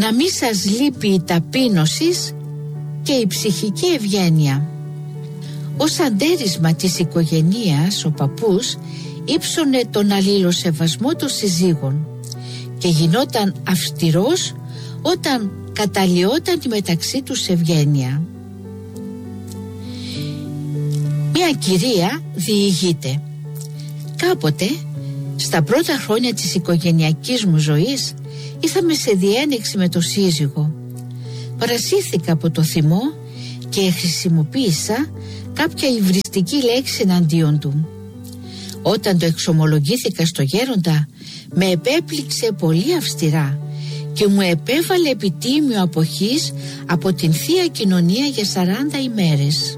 να μη σας λείπει η ταπείνωσης και η ψυχική ευγένεια. Ως αντέρισμα της οικογενείας ο παππούς ύψωνε τον αλληλοσεβασμό των συζύγων και γινόταν αυστηρός όταν καταλυόταν τη μεταξύ τους ευγένεια. Μια κυρία διηγείται: κάποτε στα πρώτα χρόνια της οικογενειακής μου ζωής ήρθαμε σε διένεξη με το σύζυγο. Παρασύρθηκα από το θυμό και χρησιμοποίησα κάποια υβριστική λέξη εναντίον του. Όταν το εξομολογήθηκα στο γέροντα, με επέπληξε πολύ αυστηρά και μου επέβαλε επιτίμιο αποχής από την Θεία Κοινωνία για 40 ημέρες.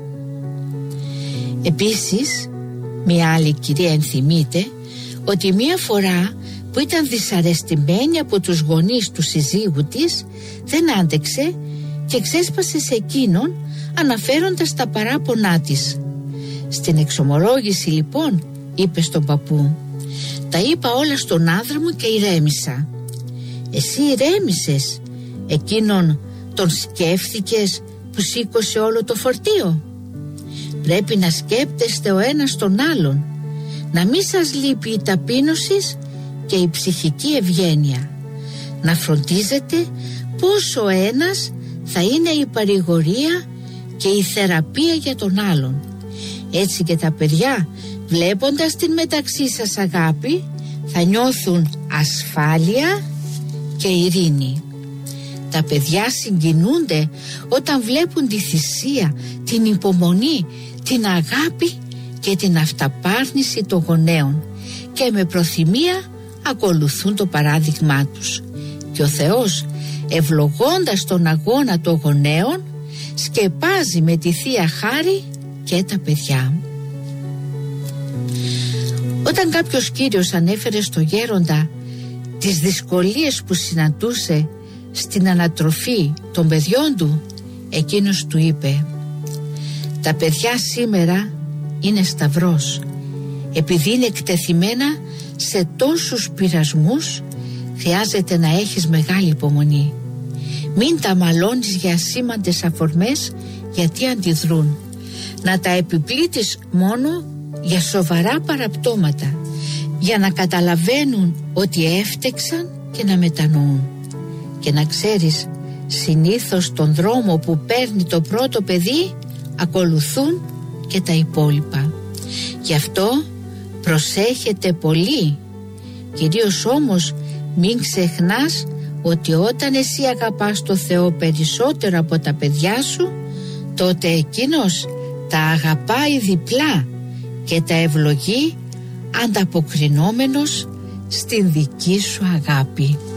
Επίσης, μια άλλη κυρία ενθυμείται ότι μια φορά που ήταν δυσαρεστημένη από τους γονείς του συζύγου της, δεν άντεξε και ξέσπασε σε εκείνον αναφέροντας τα παράπονά της. Στην εξομολόγηση λοιπόν είπε στον παππού: τα είπα όλα στον άντρα μου και ηρέμησα. Εσύ ηρέμησες? Εκείνον τον σκέφτηκες που σήκωσε όλο το φορτίο? Πρέπει να σκέπτεστε ο ένας τον άλλον, να μην σας λείπει η ταπείνωση και η ψυχική ευγένεια, να φροντίζετε πως ο ένας θα είναι η παρηγορία και η θεραπεία για τον άλλον. Έτσι και τα παιδιά, βλέποντας την μεταξύ σας αγάπη, θα νιώθουν ασφάλεια και ειρήνη. Τα παιδιά συγκινούνται όταν βλέπουν τη θυσία, την υπομονή, την αγάπη και την αυταπάρνηση των γονέων και με προθυμία ακολουθούν το παράδειγμά τους. Και ο Θεός, ευλογώντας τον αγώνα των γονέων, σκεπάζει με τη Θεία Χάρη και τα παιδιά. Όταν κάποιος κύριος ανέφερε στο γέροντα τις δυσκολίες που συναντούσε στην ανατροφή των παιδιών του, εκείνος του είπε: τα παιδιά σήμερα είναι σταυρός. Επειδή είναι εκτεθειμένα σε τόσους πειρασμούς, χρειάζεται να έχεις μεγάλη υπομονή. Μην τα μαλώνεις για ασήμαντες αφορμές, γιατί αντιδρούν. Να τα επιπλήττεις μόνο για σοβαρά παραπτώματα, για να καταλαβαίνουν ότι έφτεξαν και να μετανοούν. Και να ξέρεις, συνήθως τον δρόμο που παίρνει το πρώτο παιδί ακολουθούν και τα υπόλοιπα. Γι' αυτό προσέχετε πολύ. Κυρίως όμως μην ξεχνάς ότι όταν εσύ αγαπάς το Θεό περισσότερο από τα παιδιά σου, τότε εκείνος τα αγαπάει διπλά και τα ευλογεί ανταποκρινόμενος στην δική σου αγάπη.